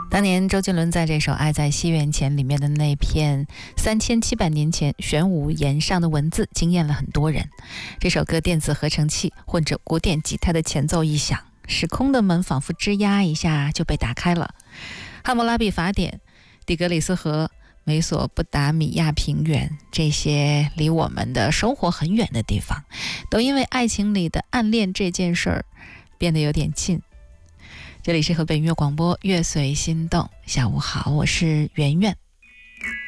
当年周杰伦在这首《爱在西元前》里面的那片3700年前玄武岩上的文字惊艳了很多人。这首歌电子合成器混着古典吉他的前奏一响，时空的门仿佛吱呀一下就被打开了。汉谟拉比法典、底格里斯河、美索不达米亚平原，这些离我们的生活很远的地方，都因为爱情里的暗恋这件事儿变得有点近。这里是河北音乐广播，乐随心动。下午好，我是圆圆。